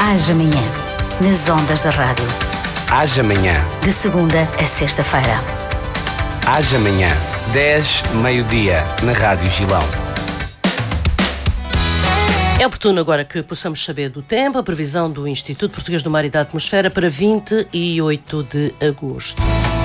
Haja Manhã, nas ondas da rádio. Haja Manhã. De segunda a sexta-feira. Haja Manhã, 10, meio-dia, na Rádio Gilão. É oportuno agora que possamos saber do tempo, a previsão do Instituto Português do Mar e da Atmosfera para 28 de agosto.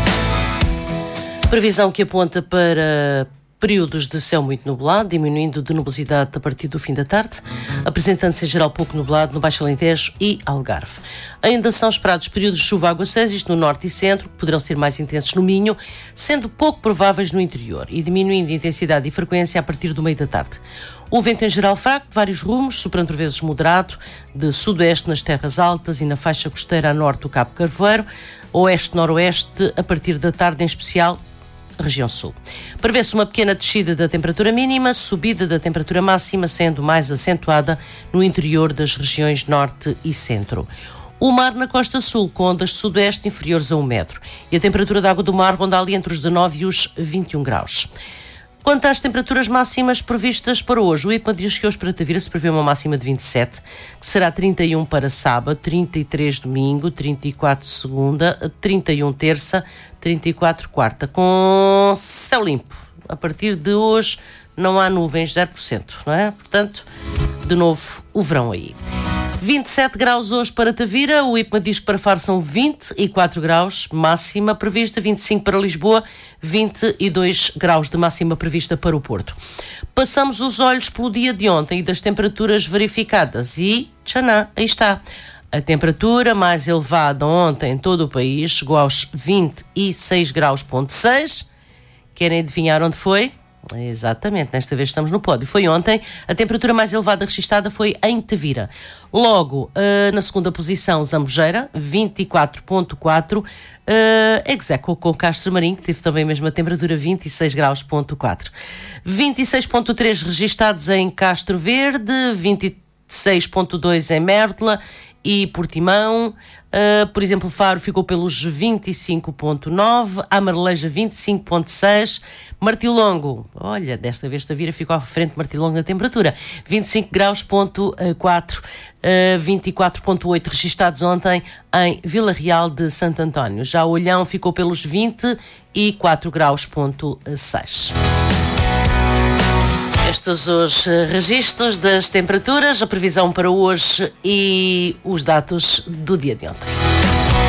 Previsão que aponta para períodos de céu muito nublado, diminuindo de nubosidade a partir do fim da tarde, apresentando-se em geral pouco nublado no Baixo Alentejo e Algarve. Ainda são esperados períodos de chuva aguaceiros, isto no norte e centro, que poderão ser mais intensos no Minho, sendo pouco prováveis no interior e diminuindo de intensidade e frequência a partir do meio da tarde. O vento em geral fraco, de vários rumos, soprando por vezes moderado, de sudoeste nas terras altas e na faixa costeira a norte do Cabo Carvoeiro, oeste-noroeste a partir da tarde, em especial região sul. Prevê-se uma pequena descida da temperatura mínima, subida da temperatura máxima, sendo mais acentuada no interior das regiões norte e centro. O mar na costa sul, com ondas de sudoeste inferiores a 1 metro. E a temperatura da água do mar ronda ali entre os 19 e os 21 graus. Quanto às temperaturas máximas previstas para hoje, o IPMA diz que hoje para Tavira se prevê uma máxima de 27, que será 31 para sábado, 33 domingo, 34 segunda, 31 terça, 34 quarta, com céu limpo. A partir de hoje não há nuvens, 0%, não é? Portanto, de novo, o verão aí. 27 graus hoje para Tavira, o IPMA diz que para Faro são 24 graus, máxima prevista, 25 para Lisboa, 22 graus de máxima prevista para o Porto. Passamos os olhos pelo dia de ontem e das temperaturas verificadas e, tchanã, aí está. A temperatura mais elevada ontem em todo o país chegou aos 26 graus,6. Querem adivinhar onde foi? Exatamente, nesta vez estamos no pódio. Foi ontem, a temperatura mais elevada registada foi em Tavira. Logo, na segunda posição, Zambujeira, 24,4. Execo com Castro Marinho, que teve também a mesma temperatura, 26 graus,4. 26,3 registados em Castro Verde, 26,2 em Mértola e Portimão. Por exemplo, Faro ficou pelos 25,9, a Marleja 25,6, Martilongo, olha, desta vez Tavira ficou à frente de Martilongo na temperatura, 25 graus,4, 24,8 registados ontem em Vila Real de Santo António. Já Olhão ficou pelos 24 graus,6. Estes os registros das temperaturas, a previsão para hoje e os dados do dia de ontem.